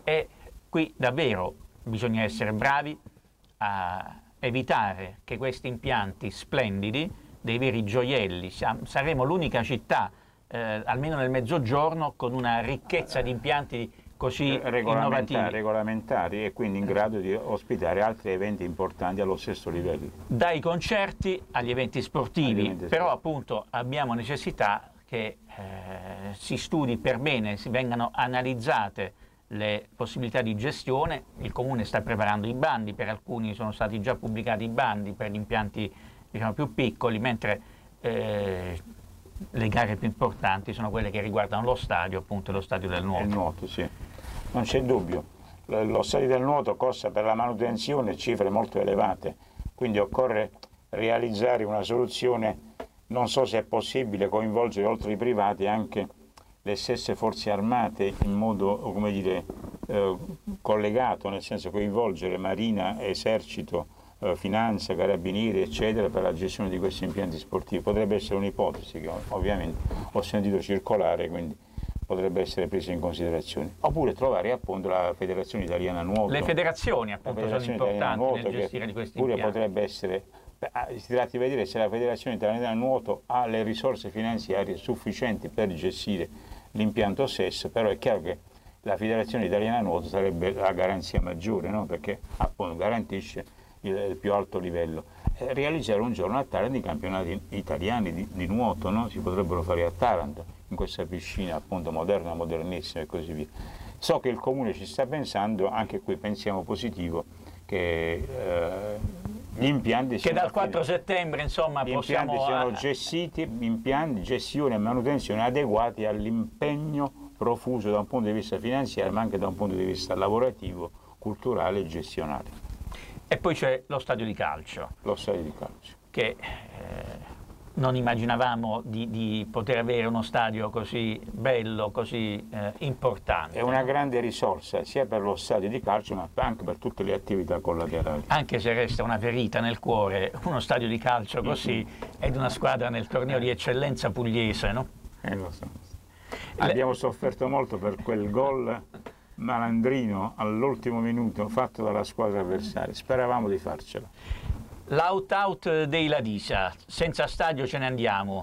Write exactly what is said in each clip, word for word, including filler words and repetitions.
e qui davvero bisogna essere bravi a evitare che questi impianti splendidi, dei veri gioielli, saremo l'unica città, eh, almeno nel mezzogiorno, con una ricchezza di impianti così innovativi, regolamentari e quindi in grado di ospitare altri eventi importanti allo stesso livello. Dai concerti agli eventi sportivi, agli eventi però sportivi. Appunto abbiamo necessità che eh, si studi per bene, si vengano analizzate le possibilità di gestione. Il Comune sta preparando i bandi, per alcuni sono stati già pubblicati i bandi per gli impianti, diciamo, più piccoli, mentre eh, le gare più importanti sono quelle che riguardano lo stadio, appunto lo stadio del nuoto. Il nuoto, sì. Non c'è dubbio, lo stadio del nuoto costa per la manutenzione cifre molto elevate, quindi occorre realizzare una soluzione, non so se è possibile coinvolgere oltre i privati anche le stesse forze armate in modo, come dire, eh, collegato, nel senso coinvolgere Marina, Esercito, eh, Finanza, Carabinieri, eccetera, per la gestione di questi impianti sportivi. Potrebbe essere un'ipotesi che ovviamente ho sentito circolare, quindi potrebbe essere presa in considerazione. Oppure trovare appunto la Federazione Italiana Nuoto. Le federazioni appunto sono importanti Nuoto, nel gestire di questi pure impianti. Potrebbe essere, si tratta di vedere se la Federazione Italiana Nuoto ha le risorse finanziarie sufficienti per gestire l'impianto stesso, però è chiaro che la Federazione Italiana Nuoto sarebbe la garanzia maggiore, no? Perché appunto garantisce il, il più alto livello. Eh, realizzare un giorno a Taranto i campionati italiani di, di nuoto, no? Si potrebbero fare a Taranto, in questa piscina appunto moderna, modernissima e così via. So che il Comune ci sta pensando, anche qui pensiamo positivo, che eh, gli impianti che dal quattro settembre insomma gli possiamo impianti siano gestiti, impianti, gestione e manutenzione adeguati all'impegno profuso da un punto di vista finanziario, ma anche da un punto di vista lavorativo, culturale e gestionale. E poi c'è lo stadio di calcio. Lo stadio di calcio. Che eh, non immaginavamo di, di poter avere uno stadio così bello, così eh, importante. È una grande risorsa sia per lo stadio di calcio ma anche per tutte le attività collaterali. Anche se resta una ferita nel cuore, uno stadio di calcio così mm-hmm. è di una squadra nel torneo eh. di eccellenza pugliese, no? Eh, lo so. Abbiamo sofferto molto per quel gol malandrino all'ultimo minuto fatto dalla squadra avversaria, speravamo di farcela. L'out-out dei Ladisa, senza stadio ce ne andiamo.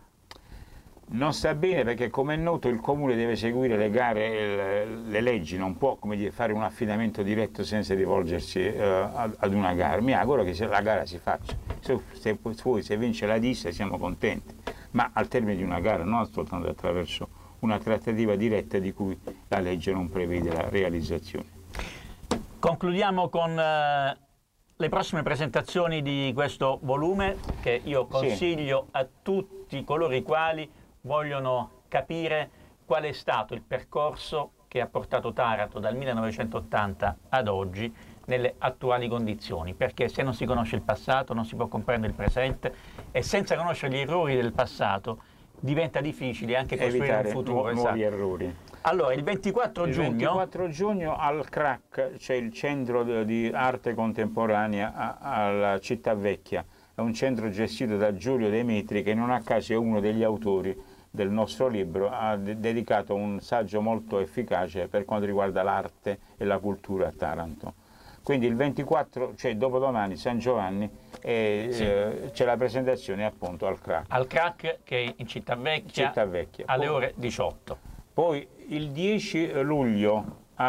Non sta bene perché, come è noto, il Comune deve seguire le gare, le, le leggi, non può, come dire, fare un affidamento diretto senza rivolgersi eh, ad, ad una gara. Mi auguro che la gara si faccia, se, se, poi se vince la Disa siamo contenti, ma al termine di una gara, non soltanto attraverso una trattativa diretta di cui la legge non prevede la realizzazione. Concludiamo con eh, le prossime presentazioni di questo volume che io consiglio sì. a tutti coloro i quali vogliono capire qual è stato il percorso che ha portato Taranto dal millenovecentottanta ad oggi nelle attuali condizioni, perché se non si conosce il passato non si può comprendere il presente e senza conoscere gli errori del passato diventa difficile anche costruire evitare un futuro. Nu- nuovi esatto. errori. Allora, il ventiquattro il giugno... ventiquattro giugno al C R A C c'è il Centro di Arte Contemporanea alla Città Vecchia. È un centro gestito da Giulio De Metri, che non a caso è uno degli autori del nostro libro, ha de- dedicato un saggio molto efficace per quanto riguarda l'arte e la cultura a Taranto. Quindi il ventiquattro, cioè dopodomani, San Giovanni, e, sì. eh, c'è la presentazione appunto al C R A C. Al C R A C che è in Città Vecchia, Città Vecchia. alle Poi, ore diciotto. Poi il dieci luglio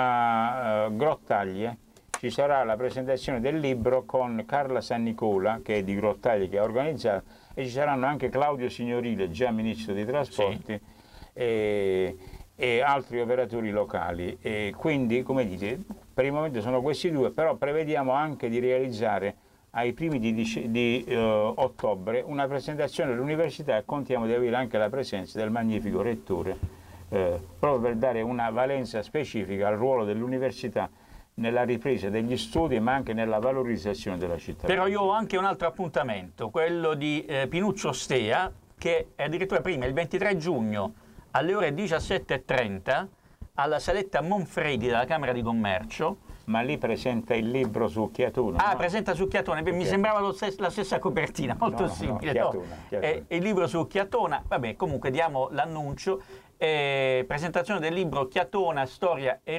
a uh, Grottaglie ci sarà la presentazione del libro con Carla San Nicola, che è di Grottaglie, che ha organizzato, e ci saranno anche Claudio Signorile, già Ministro dei Trasporti, sì. e, e altri operatori locali. E quindi, come dite, per il momento sono questi due, però prevediamo anche di realizzare ai primi di, di, di uh, ottobre una presentazione all'università e contiamo di avere anche la presenza del magnifico rettore, eh, proprio per dare una valenza specifica al ruolo dell'università nella ripresa degli studi ma anche nella valorizzazione della città. Però io ho anche un altro appuntamento, quello di eh, Pinuccio Stea, che è addirittura prima, il ventitré giugno alle ore diciassette e trenta alla saletta Monfredi della Camera di Commercio. Ma lì presenta il libro su Chiatona. Ah, no? presenta su Chiatona, mi sembrava lo stesso, la stessa copertina, molto no, no, simile. no, no? Chiatona, Chiatona. È, è il libro su Chiatona, vabbè, comunque diamo l'annuncio. Eh, presentazione del libro Chiatona, storia e